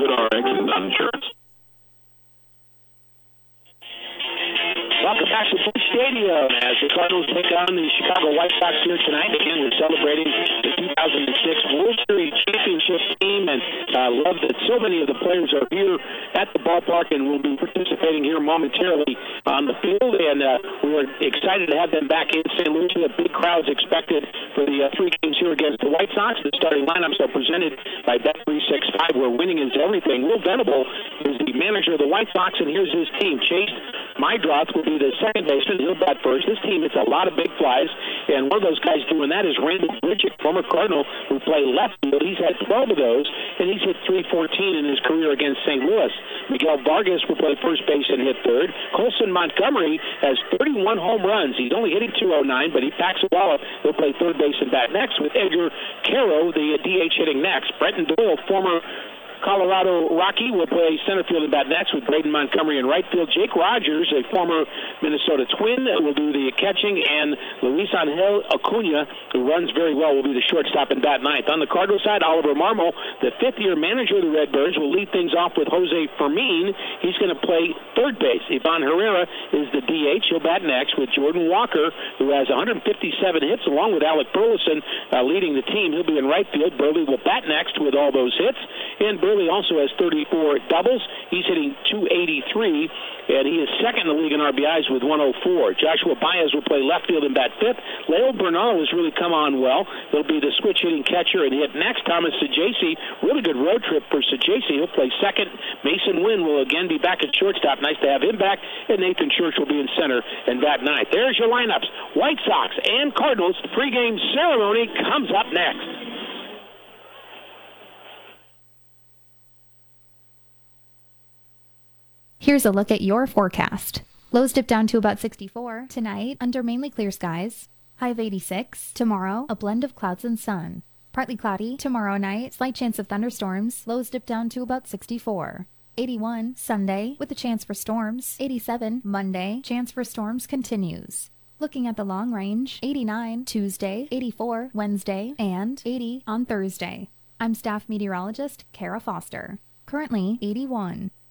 Good RX and Dunn Insurance. Welcome back to Busch Stadium as the Cardinals take on the Chicago White Sox here tonight. Again, we're celebrating the 2006 World Series championship team, and I love that so many of the players are here at the ballpark and will be participating here momentarily on the field. And we're excited to have them back in St. Louis. We have big crowds expected for the three games here against the White Sox. The starting lineups are presented by Bet365, where winning is everything. Will Venable is the manager of the White Sox, and here's his team. Chase Mydroth will be the second baseman. He'll bat first. This team hits a lot of big flies, and one of those guys doing that is Randall Bridget, former Cardinal, who played left field. He's had 12 of those, and he's hit .314 in his career against St. Louis. Miguel Vargas will play first base and hit third. Colson Montgomery has 31 home runs. He's only hitting .209, but he packs a ball up. He'll play third base and bat next, with Edgar Caro, the DH, hitting next. Brenton Doyle, former Colorado Rocky, will play center field and bat next, with Braden Montgomery in right field. Jake Rogers, a former Minnesota Twin, will do the catching, and Luis Angel Acuna, who runs very well, will be the shortstop and bat ninth. On the Cardinal side, Oliver Marmol, the fifth-year manager of the Redbirds, will lead things off with Jose Fermin. He's going to play third base. Ivan Herrera is the DH. He'll bat next, with Jordan Walker, who has 157 hits, along with Alec Burleson leading the team. He'll be in right field. Burley will bat next with all those hits, and Burley also has 34 doubles. He's hitting .283, and he is second in the league in RBIs with 104. Joshua Baez will play left field and bat fifth. Leo Bernal has really come on well. He'll be the switch-hitting catcher and hit next. Thomas Sajaci, really good road trip for Sajaci. He'll play second. Mason Wynn will again be back at shortstop. Nice to have him back. And Nathan Church will be in center and bat ninth. There's your lineups. White Sox and Cardinals. The pregame ceremony comes up next. Here's a look at your forecast. Lows dip down to about 64 tonight under mainly clear skies. High of 86. Tomorrow, a blend of clouds and sun. Partly cloudy tomorrow night, slight chance of thunderstorms. Lows dip down to about 64. 81 Sunday with a chance for storms. 87 Monday, chance for storms continues. Looking at the long range, 89 Tuesday, 84 Wednesday, and 80 on Thursday. I'm staff meteorologist Kara Foster. Currently 81.